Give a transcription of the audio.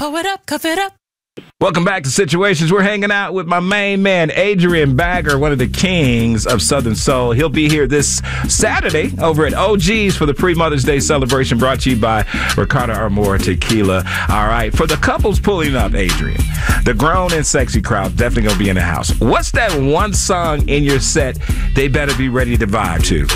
Pull it up, cuff it up. Welcome back to Situations. We're hanging out with my main man, Adrian Bagger, one of the kings of Southern Soul. He'll be here this Saturday over at OG's for the pre-Mother's Day celebration, brought to you by Ricardo Armour Tequila. All right, for the couples pulling up, Adrian, the grown and sexy crowd definitely going to be in the house. What's that one song in your set they better be ready to vibe to?